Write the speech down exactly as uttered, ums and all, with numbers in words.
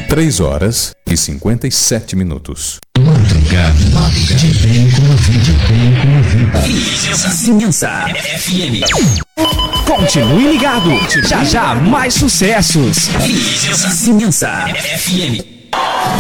três horas e cinquenta e sete minutos. Madrugada, de bem com a vida, de bem com a vida. Vizinhança F M. Continue ligado, já já mais sucessos. Vizinhança F M.